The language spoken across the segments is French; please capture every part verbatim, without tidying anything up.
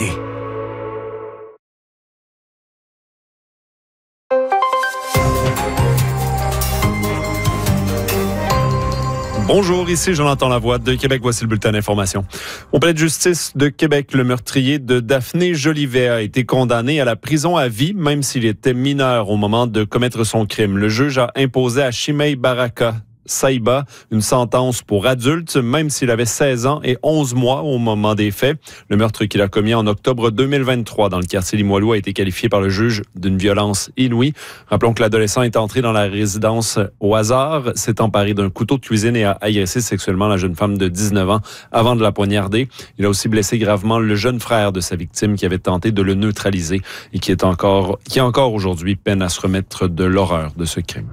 aider. Bonjour, ici Jonathan Lavoie de Québec. Voici le bulletin d'information. Au palais de justice de Québec, le meurtrier de Daphné Jolivet a été condamné à la prison à vie, même s'il était mineur au moment de commettre son crime. Le juge a imposé à Chimay Baraka Saïba une sentence pour adulte, même s'il avait seize ans et onze mois au moment des faits. Le meurtre qu'il a commis en octobre deux mille vingt-trois dans le quartier Limoilou a été qualifié par le juge d'une violence inouïe. Rappelons que l'adolescent est entré dans la résidence au hasard, s'est emparé d'un couteau de cuisine et a agressé sexuellement la jeune femme de dix-neuf ans avant de la poignarder. Il a aussi blessé gravement le jeune frère de sa victime qui avait tenté de le neutraliser et qui est encore, qui encore aujourd'hui peine à se remettre de l'horreur de ce crime.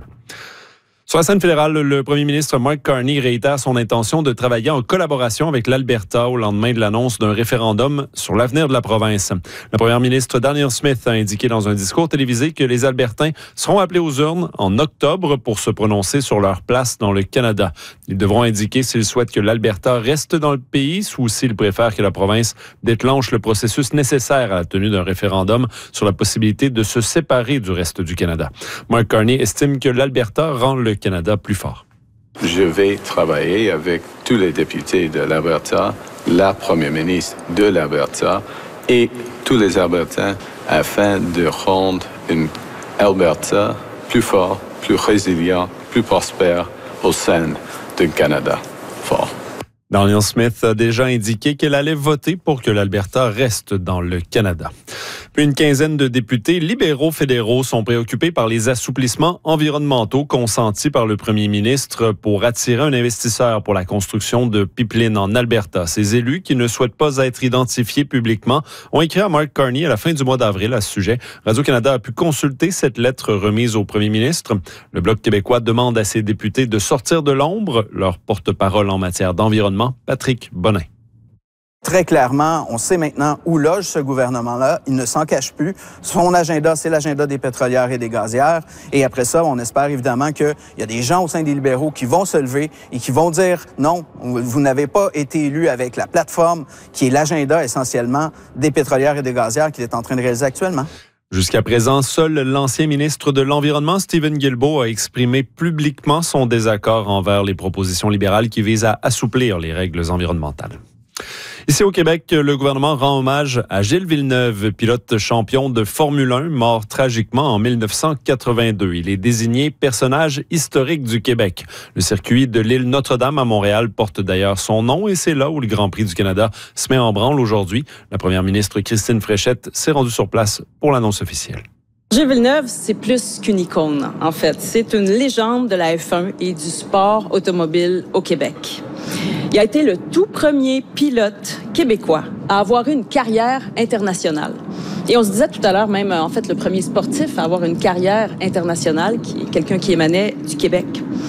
Sur la scène fédérale, le premier ministre Mark Carney réitère son intention de travailler en collaboration avec l'Alberta au lendemain de l'annonce d'un référendum sur l'avenir de la province. La première ministre Danielle Smith a indiqué dans un discours télévisé que les Albertains seront appelés aux urnes en octobre pour se prononcer sur leur place dans le Canada. Ils devront indiquer s'ils souhaitent que l'Alberta reste dans le pays ou s'ils préfèrent que la province déclenche le processus nécessaire à la tenue d'un référendum sur la possibilité de se séparer du reste du Canada. Mark Carney estime que l'Alberta rend le Canada plus fort. Je vais travailler avec tous les députés de l'Alberta, la première ministre de l'Alberta et tous les Albertains afin de rendre une Alberta plus fort, plus résilient, plus prospère au sein du Canada fort. Danielle Smith a déjà indiqué qu'elle allait voter pour que l'Alberta reste dans le Canada. Puis une quinzaine de députés libéraux fédéraux sont préoccupés par les assouplissements environnementaux consentis par le premier ministre pour attirer un investisseur pour la construction de pipelines en Alberta. Ces élus, qui ne souhaitent pas être identifiés publiquement, ont écrit à Mark Carney à la fin du mois d'avril à ce sujet. Radio-Canada a pu consulter cette lettre remise au premier ministre. Le Bloc québécois demande à ses députés de sortir de l'ombre. Leur porte-parole en matière d'environnement, Patrick Bonnin. Très clairement, on sait maintenant où loge ce gouvernement-là. Il ne s'en cache plus. Son agenda, c'est l'agenda des pétrolières et des gazières. Et après ça, on espère évidemment qu'il y a des gens au sein des libéraux qui vont se lever et qui vont dire non, vous n'avez pas été élu avec la plateforme qui est l'agenda essentiellement des pétrolières et des gazières qu'il est en train de réaliser actuellement. Jusqu'à présent, seul l'ancien ministre de l'Environnement, Steven Guilbeault, a exprimé publiquement son désaccord envers les propositions libérales qui visent à assouplir les règles environnementales. Ici au Québec, le gouvernement rend hommage à Gilles Villeneuve, pilote champion de Formule un, mort tragiquement en dix-neuf cent quatre-vingt-deux. Il est désigné personnage historique du Québec. Le circuit de l'île Notre-Dame à Montréal porte d'ailleurs son nom et c'est là où le Grand Prix du Canada se met en branle aujourd'hui. La première ministre Christine Fréchette s'est rendue sur place pour l'annonce officielle. Gilles Villeneuve, c'est plus qu'une icône, en fait. C'est une légende de la F un et du sport automobile au Québec. Il a été le tout premier pilote québécois à avoir eu une carrière internationale. Et on se disait tout à l'heure même, en fait, le premier sportif à avoir une carrière internationale, qui est quelqu'un qui émanait du Québec.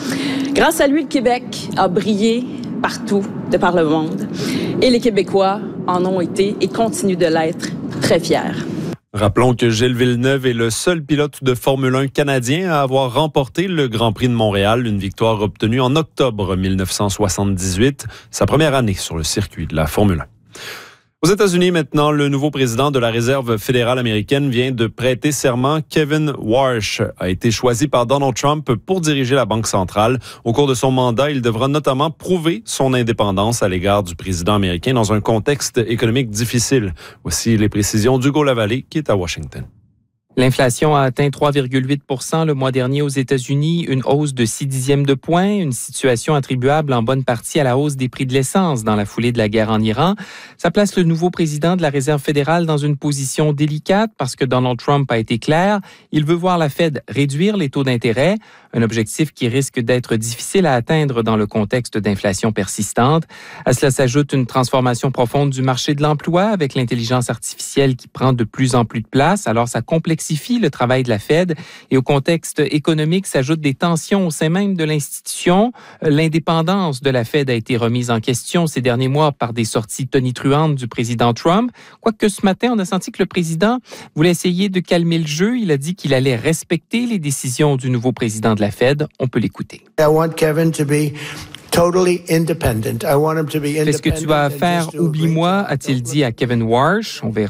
Grâce à lui, le Québec a brillé partout de par le monde. Et les Québécois en ont été et continuent de l'être très fiers. Rappelons que Gilles Villeneuve est le seul pilote de Formule un canadien à avoir remporté le Grand Prix de Montréal, une victoire obtenue en octobre dix-neuf cent soixante-dix-huit, sa première année sur le circuit de la Formule un. Aux États-Unis, maintenant, le nouveau président de la Réserve fédérale américaine vient de prêter serment. Kevin Warsh a été choisi par Donald Trump pour diriger la Banque centrale. Au cours de son mandat, il devra notamment prouver son indépendance à l'égard du président américain dans un contexte économique difficile. Voici les précisions d'Hugo Lavallée, qui est à Washington. L'inflation a atteint trois virgule huit pour cent le mois dernier aux États-Unis, une hausse de six dixièmes de point, une situation attribuable en bonne partie à la hausse des prix de l'essence dans la foulée de la guerre en Iran. Ça place le nouveau président de la Réserve fédérale dans une position délicate parce que Donald Trump a été clair. Il veut voir la Fed réduire les taux d'intérêt, un objectif qui risque d'être difficile à atteindre dans le contexte d'inflation persistante. À cela s'ajoute une transformation profonde du marché de l'emploi avec l'intelligence artificielle qui prend de plus en plus de place. Alors, ça complexifie le travail de la Fed et au contexte économique s'ajoutent des tensions au sein même de l'institution. L'indépendance de la Fed a été remise en question ces derniers mois par des sorties tonitruantes du président Trump. Quoique ce matin, on a senti que le président voulait essayer de calmer le jeu. Il a dit qu'il allait respecter les décisions du nouveau président de la Fed. On peut l'écouter. I want Kevin to be totally independent. I want him to be independent. Fais ce que tu as à faire, oublie-moi, a-t-il dit à Kevin Warsh. On verra